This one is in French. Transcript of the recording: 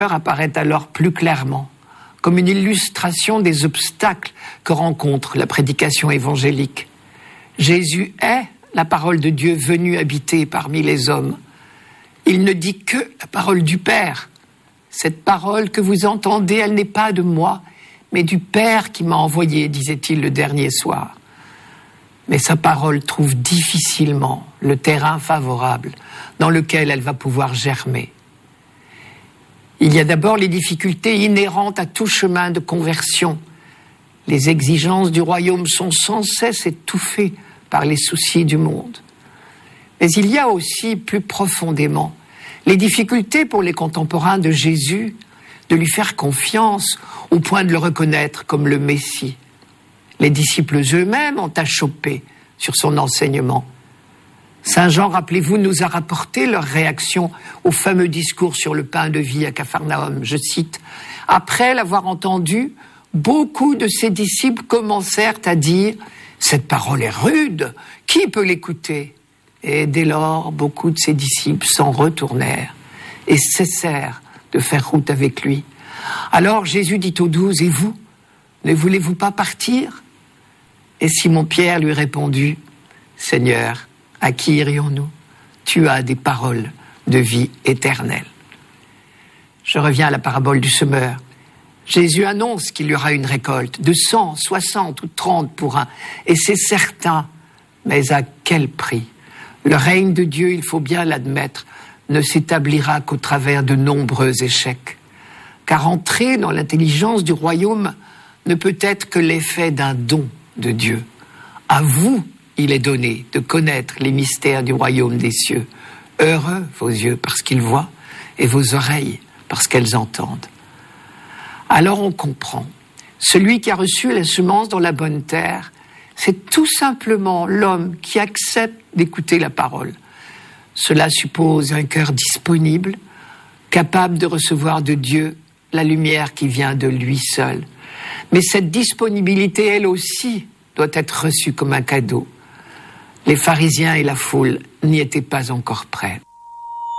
apparaît alors plus clairement, comme une illustration des obstacles que rencontre la prédication évangélique. Jésus est la parole de Dieu venue habiter parmi les hommes. Il ne dit que la parole du Père. Cette parole que vous entendez, elle n'est pas de moi, mais du Père qui m'a envoyé, disait-il le dernier soir. Mais sa parole trouve difficilement le terrain favorable dans lequel elle va pouvoir germer. Il y a d'abord les difficultés inhérentes à tout chemin de conversion. Les exigences du royaume sont sans cesse étouffées par les soucis du monde. Mais il y a aussi, plus profondément, les difficultés pour les contemporains de Jésus de lui faire confiance au point de le reconnaître comme le Messie. Les disciples eux-mêmes ont achoppé sur son enseignement. Saint Jean, rappelez-vous, nous a rapporté leur réaction au fameux discours sur le pain de vie à Capharnaüm. Je cite, « Après l'avoir entendu, beaucoup de ses disciples commencèrent à dire « Cette parole est rude, qui peut l'écouter ?» Et dès lors, beaucoup de ses disciples s'en retournèrent et cessèrent de faire route avec lui. Alors Jésus dit aux 12, « Et vous, ne voulez-vous pas partir ?» Et Simon-Pierre lui répondit, « Seigneur, à qui irions-nous ? Tu as des paroles de vie éternelle. » Je reviens à la parabole du semeur. Jésus annonce qu'il y aura une récolte de 100, 60 ou 30 pour un. Et c'est certain, mais à quel prix ? Le règne de Dieu, il faut bien l'admettre, ne s'établira qu'au travers de nombreux échecs. Car entrer dans l'intelligence du royaume ne peut être que l'effet d'un don de Dieu. À vous, il est donné de connaître les mystères du royaume des cieux. Heureux vos yeux parce qu'ils voient et vos oreilles parce qu'elles entendent. Alors on comprend. Celui qui a reçu la semence dans la bonne terre, c'est tout simplement l'homme qui accepte d'écouter la parole. Cela suppose un cœur disponible, capable de recevoir de Dieu la lumière qui vient de lui seul. Mais cette disponibilité, elle aussi, doit être reçue comme un cadeau. Les pharisiens et la foule n'y étaient pas encore prêts.